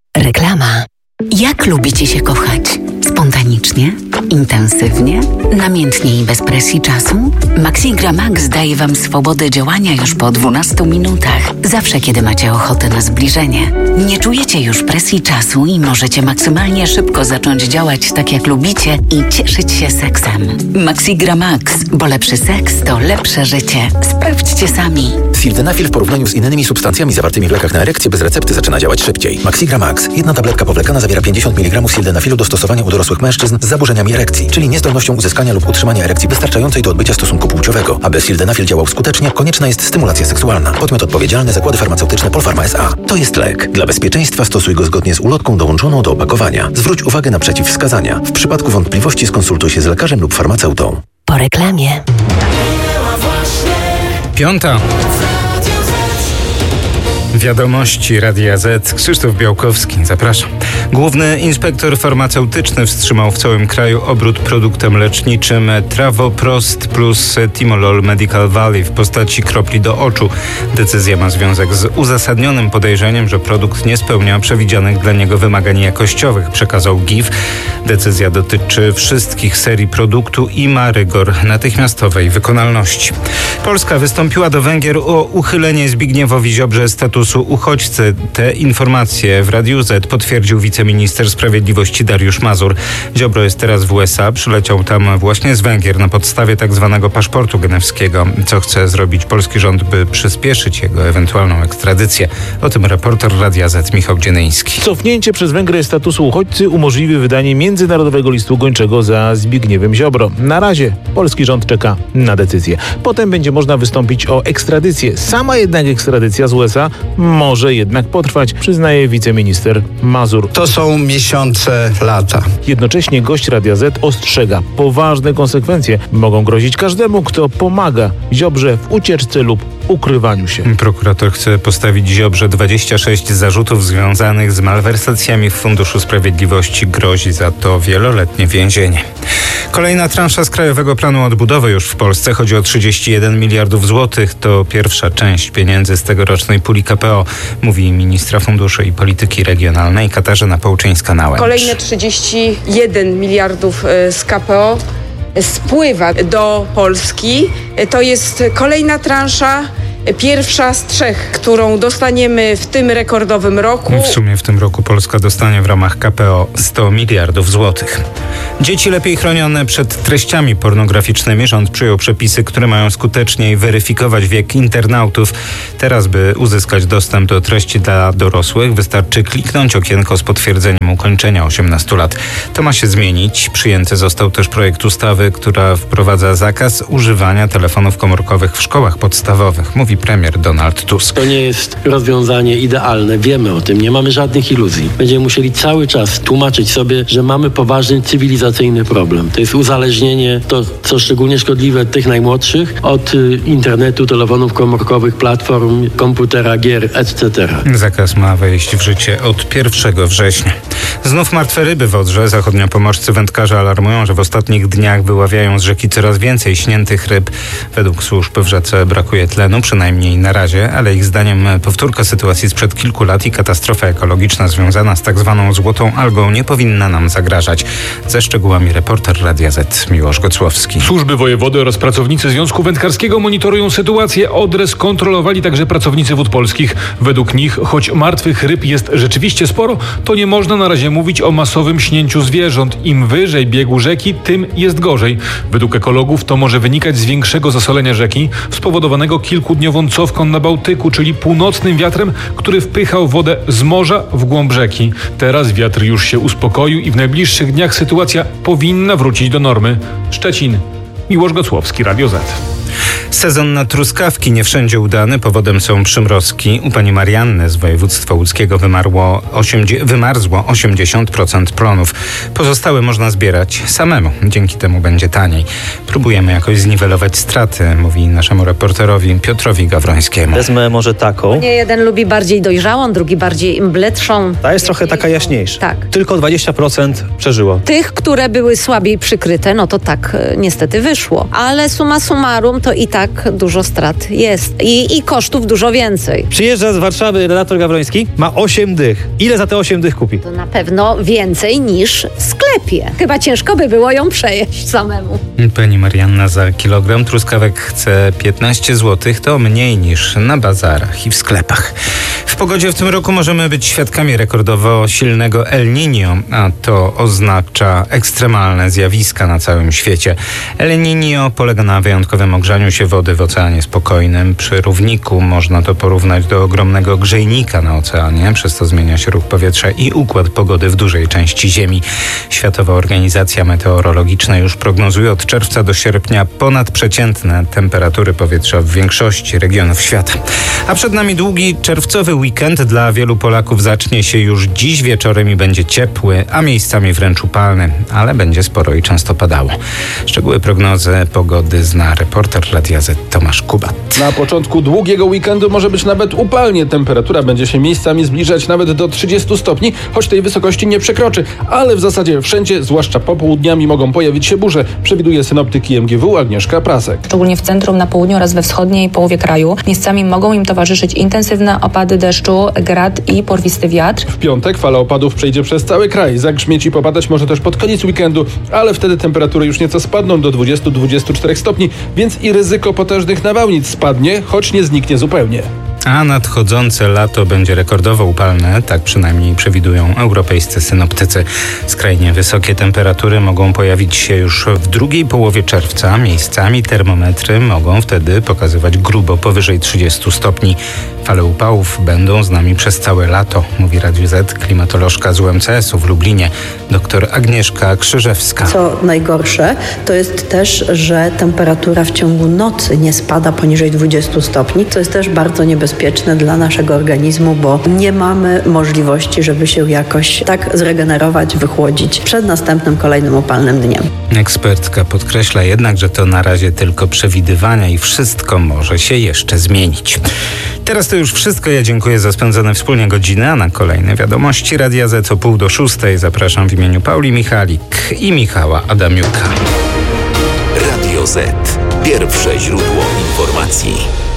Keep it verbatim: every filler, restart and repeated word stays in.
Reklama. Jak lubicie się kochać? Spontanicznie? Intensywnie? Namiętnie i bez presji czasu? Maxigra Max daje Wam swobodę działania już po dwunastu minutach. Zawsze, kiedy macie ochotę na zbliżenie. Nie czujecie już presji czasu i możecie maksymalnie szybko zacząć działać tak, jak lubicie i cieszyć się seksem. Maxigra Max, bo lepszy seks to lepsze życie. Sprawdźcie sami. Sildenafil w porównaniu z innymi substancjami zawartymi w lekach na erekcję bez recepty zaczyna działać szybciej. Maxigra Max. Jedna tabletka powlekana zawiera pięćdziesiąt miligramów sildenafilu do stosowania u dorosłych mężczyzn z zaburzeniami erekcji, czyli niezdolnością uzyskania lub utrzymania erekcji wystarczającej do odbycia stosunku płciowego. Aby sildenafil działał skutecznie, konieczna jest stymulacja seksualna. Podmiot odpowiedzialny: Zakłady Farmaceutyczne Polpharma S A. To jest lek. Dla bezpieczeństwa stosuj go zgodnie z ulotką dołączoną do opakowania. Zwróć uwagę na przeciwwskazania. W przypadku wątpliwości skonsultuj się z lekarzem lub farmaceutą. Po reklamie. Piąta. Wiadomości Radia Z. Krzysztof Białkowski, zapraszam. Główny inspektor farmaceutyczny wstrzymał w całym kraju obrót produktem leczniczym Travoprost plus Timolol Medical Valley w postaci kropli do oczu. Decyzja ma związek z uzasadnionym podejrzeniem, że produkt nie spełnia przewidzianych dla niego wymagań jakościowych, przekazał G I F. Decyzja dotyczy wszystkich serii produktu i ma rygor natychmiastowej wykonalności. Polska wystąpiła do Węgier o uchylenie Zbigniewowi Ziobrze statusu uchodźcy. Te informacje w Radiu Z potwierdził wiceminister sprawiedliwości Dariusz Mazur. Ziobro jest teraz w U S A. Przyleciał tam właśnie z Węgier na podstawie tak zwanego paszportu genewskiego. Co chce zrobić polski rząd, by przyspieszyć jego ewentualną ekstradycję? O tym reporter Radia Z Michał Dzienyński. Cofnięcie przez Węgry statusu uchodźcy umożliwi wydanie międzynarodowego listu gończego za Zbigniewem Ziobro. Na razie polski rząd czeka na decyzję. Potem będzie można wystąpić o ekstradycję. Sama jednak ekstradycja z U S A może jednak potrwać, przyznaje wiceminister Mazur. To są miesiące, lata. Jednocześnie gość Radia Z ostrzega: poważne konsekwencje mogą grozić każdemu, kto pomaga Ziobrze w ucieczce lub ukrywaniu się. Prokurator chce postawić Ziobrze dwadzieścia sześć zarzutów związanych z malwersacjami w Funduszu Sprawiedliwości. Grozi za to wieloletnie więzienie. Kolejna transza z Krajowego Planu Odbudowy już w Polsce. Chodzi o trzydzieści jeden miliardów złotych. To pierwsza część pieniędzy z tegorocznej puli K P O, mówi ministra funduszy i polityki regionalnej Katarzyna Połczyńska-Nałęcz. Kolejne trzydzieści jeden miliardów z K P O spływa do Polski. To jest kolejna transza, pierwsza z trzech, którą dostaniemy w tym rekordowym roku. W sumie w tym roku Polska dostanie w ramach K P O sto miliardów złotych. Dzieci lepiej chronione przed treściami pornograficznymi. Rząd przyjął przepisy, które mają skuteczniej weryfikować wiek internautów. Teraz, by uzyskać dostęp do treści dla dorosłych, wystarczy kliknąć okienko z potwierdzeniem ukończenia osiemnastu lat. To ma się zmienić. Przyjęty został też projekt ustawy, która wprowadza zakaz używania telefonów komórkowych w szkołach podstawowych, mówi premier Donald Tusk. To nie jest rozwiązanie idealne, wiemy o tym, nie mamy żadnych iluzji. Będziemy musieli cały czas tłumaczyć sobie, że mamy poważny cywilizacyjny problem. To jest uzależnienie, to co szczególnie szkodliwe tych najmłodszych, od y, internetu, telefonów komórkowych, platform, komputera, gier, et cetera. Zakaz ma wejść w życie od pierwszego września. Znów martwe ryby w Odrze. Zachodniopomorscy wędkarze alarmują, że w ostatnich dniach wyławiają z rzeki coraz więcej śniętych ryb. Według służb w rzece brakuje tlenu, przynajmniej na razie, ale ich zdaniem powtórka sytuacji sprzed kilku lat i katastrofa ekologiczna związana z tak zwaną złotą algą nie powinna nam zagrażać. Ze szczegółami reporter Radia Z Miłosz Gocłowski. Służby wojewody oraz pracownicy Związku Wędkarskiego monitorują sytuację. Odrę skontrolowali także pracownicy Wód Polskich. Według nich, choć martwych ryb jest rzeczywiście sporo, to nie można na razie mówić o masowym śnięciu zwierząt. Im wyżej biegu rzeki, tym jest gorzej. Według ekologów to może wynikać z większego zasolenia rzeki, spowodowanego kilkudniową cofką na Bałtyku, czyli północnym wiatrem, który wpychał wodę z morza w głąb rzeki. Teraz wiatr już się uspokoił i w najbliższych dniach sytuacja powinna wrócić do normy. Szczecin. Miłosz Gocłowski, Radio Z. Sezon na truskawki nie wszędzie udany. Powodem są przymrozki. U pani Marianny z województwa łódzkiego wymarło osiemdziesiąt, wymarzło osiemdziesiąt procent plonów. Pozostałe można zbierać samemu. Dzięki temu będzie taniej. Próbujemy jakoś zniwelować straty, mówi naszemu reporterowi Piotrowi Gawrońskiemu. Wezmę może taką. Nie, jeden lubi bardziej dojrzałą, drugi bardziej bledszą. Ta jest trochę taka jaśniejsza. Tak. Tylko dwadzieścia procent przeżyło. Tych, które były słabiej przykryte, no to tak niestety wyszło. Ale summa summarum to i tak tak dużo strat jest. I, i kosztów dużo więcej. Przyjeżdża z Warszawy redaktor Gawroński, ma osiem dych. Ile za te osiem dych kupi? To na pewno więcej niż w sklepie. Chyba ciężko by było ją przejeść samemu. Pani Marianna za kilogram truskawek chce piętnaście złotych, to mniej niż na bazarach i w sklepach. W pogodzie w tym roku możemy być świadkami rekordowo silnego El Niño, a to oznacza ekstremalne zjawiska na całym świecie. El Niño polega na wyjątkowym ogrzaniu się wody w Oceanie Spokojnym. Przy równiku można to porównać do ogromnego grzejnika na oceanie, przez to zmienia się ruch powietrza i układ pogody w dużej części Ziemi. Światowa Organizacja Meteorologiczna już prognozuje od czerwca do sierpnia ponadprzeciętne temperatury powietrza w większości regionów świata. A przed nami długi czerwcowy weekend. Dla wielu Polaków zacznie się już dziś wieczorem i będzie ciepły, a miejscami wręcz upalny, ale będzie sporo i często padało. Szczegóły prognozy pogody zna reporter Radia Z Tomasz Kubat. Na początku długiego weekendu może być nawet upalnie. Temperatura będzie się miejscami zbliżać nawet do trzydziestu stopni, choć tej wysokości nie przekroczy. Ale w zasadzie wszędzie, zwłaszcza popołudniami, mogą pojawić się burze, przewiduje synoptyk I M G W Agnieszka Prasek. Szczególnie w centrum, na południu oraz we wschodniej połowie kraju. Miejscami mogą im towarzyszyć intensywne opady deszczu, grad i porwisty wiatr. W piątek fala opadów przejdzie przez cały kraj. Zagrzmieć i popadać może też pod koniec weekendu, ale wtedy temperatury już nieco spadną do dwudziestu do dwudziestu czterech stopni, więc i ryzyko potężnych nawałnic spadnie, choć nie zniknie zupełnie. A nadchodzące lato będzie rekordowo upalne, tak przynajmniej przewidują europejscy synoptycy. Skrajnie wysokie temperatury mogą pojawić się już w drugiej połowie czerwca. Miejscami termometry mogą wtedy pokazywać grubo powyżej trzydziestu stopni. Fale upałów będą z nami przez całe lato, mówi Radiu Z klimatolożka z U M C S u w Lublinie, dr Agnieszka Krzyżewska. Co najgorsze, to jest też, że temperatura w ciągu nocy nie spada poniżej dwudziestu stopni, co jest też bardzo niebezpieczne dla naszego organizmu, bo nie mamy możliwości, żeby się jakoś tak zregenerować, wychłodzić przed następnym kolejnym upalnym dniem. Ekspertka podkreśla jednak, że to na razie tylko przewidywania i wszystko może się jeszcze zmienić. Teraz to już wszystko. Ja dziękuję za spędzone wspólnie godziny, a na kolejne wiadomości Radia Z o pół do szóstej zapraszam w imieniu Pauli Michalik i Michała Adamiuka. Radio Z. Pierwsze źródło informacji.